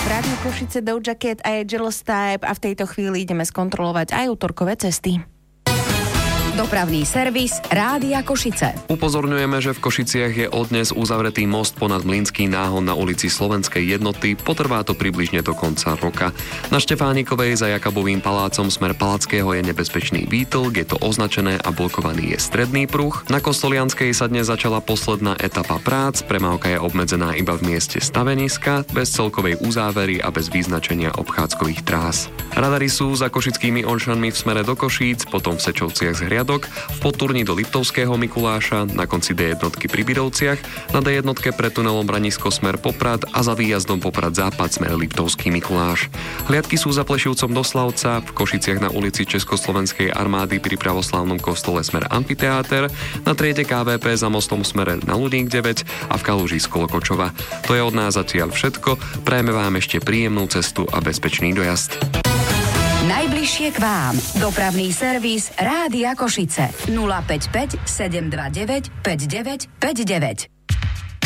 Rádio Košice, Doja Cat a Jealous Type a v tejto chvíli ideme skontrolovať aj útorkové cesty. Dopravný servis Rádia Košice. Upozorňujeme, že v Košiciach je odnes uzavretý most ponad Mlynský náhon na ulici Slovenskej Jednoty. Potrvá to približne do konca roka. Na Štefánikovej za Jakabovým palácom smer Palackého je nebezpečný výtlk, je to označené a blokovaný je stredný pruh. Na Kostolianskej sa dnes začala posledná etapa prác, premávka je obmedzená iba v mieste staveniska, bez celkovej uzávery a bez vyznačenia obchádzkových trás. Radary sú za Košickými Olšanmi v smere do Košíc, potom v Sečovciach z Hriadok, v Podturni do Liptovského Mikuláša, na konci D1 pri Bidovciach, na D1 pred tunelom Branisko smer Poprad a za výjazdom Poprad západ smer Liptovský Mikuláš. Hliadky sú za Plešivcom do Slavca, v Košiciach na ulici Československej armády pri pravoslávnom kostole smer Amfiteáter, na triede KVP za mostom smere na Ľudník 9 a v Kaluži z Kolokočova. To je od nás zatiaľ všetko, prajeme vám ešte príjemnú cestu a bezpečný dojazd. Najbližšie k vám. Dopravný servis Rádia Košice. 055 729 5959.